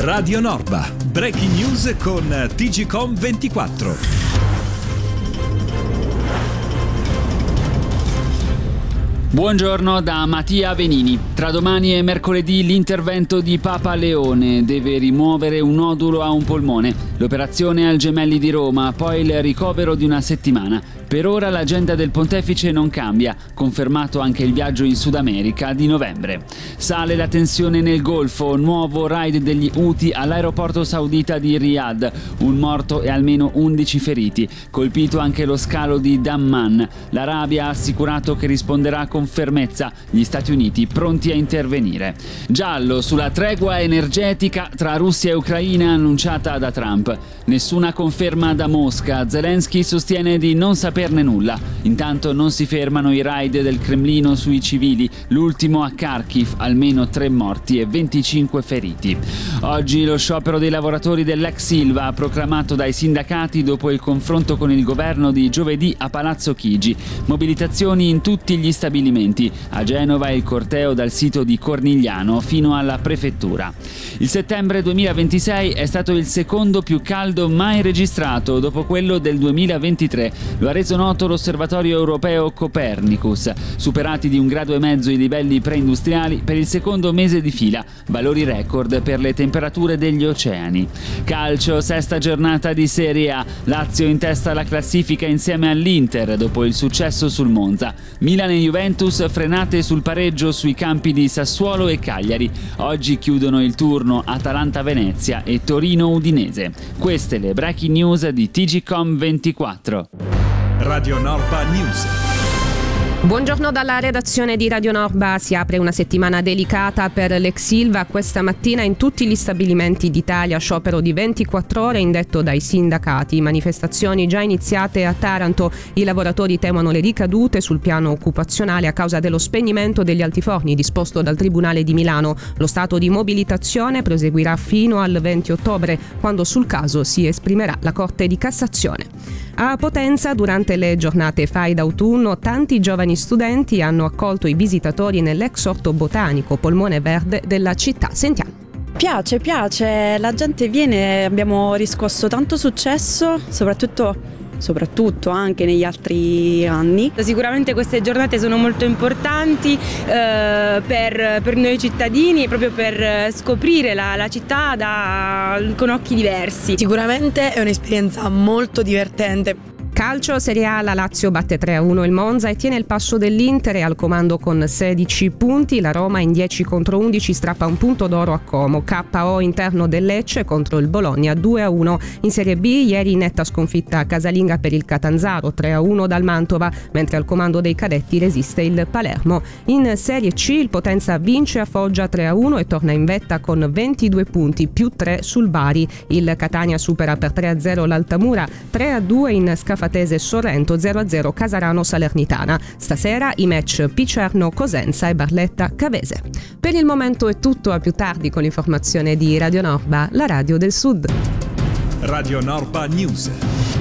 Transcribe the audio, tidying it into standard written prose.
Radio Norba, breaking news con TGcom24. Buongiorno da Mattia Venini. Tra domani e mercoledì l'intervento di Papa Leone deve rimuovere un nodulo a un polmone. L'operazione al Gemelli di Roma, poi il ricovero di una settimana. Per ora l'agenda del pontefice non cambia, confermato anche il viaggio in Sud America di novembre. Sale la tensione nel Golfo, nuovo raid degli Houthi all'aeroporto saudita di Riyadh, un morto e almeno 11 feriti, colpito anche lo scalo di Damman. L'Arabia ha assicurato che risponderà con fermezza, gli Stati Uniti pronti a intervenire. Giallo sulla tregua energetica tra Russia e Ucraina annunciata da Trump. Nessuna conferma da Mosca, Zelensky sostiene di non saperne nulla. Intanto non si fermano i raid del Cremlino sui civili, l'ultimo a Kharkiv, almeno 3 morti e 25 feriti. Oggi lo sciopero dei lavoratori dell'ex Ilva, proclamato dai sindacati dopo il confronto con il governo di giovedì a Palazzo Chigi. Mobilitazioni in tutti gli stabilimenti. A Genova il corteo dal sito di Cornigliano fino alla prefettura. Il settembre 2026 è stato il secondo più caldo mai registrato dopo quello del 2023. Lo ha reso noto l'osservatorio europeo Copernicus. Superati di 1,5 gradi i livelli preindustriali per il secondo mese di fila. Valori record per le temperature degli oceani. Calcio, sesta giornata di Serie A. Lazio in testa alla classifica insieme all'Inter dopo il successo sul Monza. Milan e Juventus frenate sul pareggio sui campi di Sassuolo e Cagliari. Oggi chiudono il turno Atalanta-Venezia e Torino-Udinese. Queste le breaking news di TGcom24. Radio Norba News. Buongiorno dalla redazione di Radio Norba. Si apre una settimana delicata per l'ex Ilva. Questa mattina in tutti gli stabilimenti d'Italia sciopero di 24 ore indetto dai sindacati. Manifestazioni già iniziate a Taranto. I lavoratori temono le ricadute sul piano occupazionale a causa dello spegnimento degli altiforni disposto dal Tribunale di Milano. Lo stato di mobilitazione proseguirà fino al 20 ottobre, quando sul caso si esprimerà la Corte di Cassazione. A Potenza, durante le giornate FAI d'autunno, tanti giovani studenti hanno accolto i visitatori nell'ex orto botanico Polmone Verde della città. Sentiamo. Piace, la gente viene, abbiamo riscosso tanto successo, soprattutto anche negli altri anni. Sicuramente queste giornate sono molto importanti per noi cittadini, proprio per scoprire la città con occhi diversi. Sicuramente è un'esperienza molto divertente. Calcio, Serie A, la Lazio batte 3-1 il Monza e tiene il passo dell'Inter, al comando con 16 punti. La Roma in 10 contro 11 strappa un punto d'oro a Como. KO interno del Lecce contro il Bologna 2-1. In Serie B ieri netta sconfitta casalinga per il Catanzaro 3-1 dal Mantova, mentre al comando dei cadetti resiste il Palermo. In Serie C il Potenza vince a Foggia 3-1 e torna in vetta con 22 punti più 3 sul Bari. Il Catania supera per 3-0 l'Altamura, 3-2 in Scafatese Sorrento, 0-0 Casarano Salernitana. Stasera i match Picerno Cosenza e Barletta Cavese. Per il momento è tutto, a più tardi con l'informazione di Radio Norba, la radio del Sud. Radio Norba News.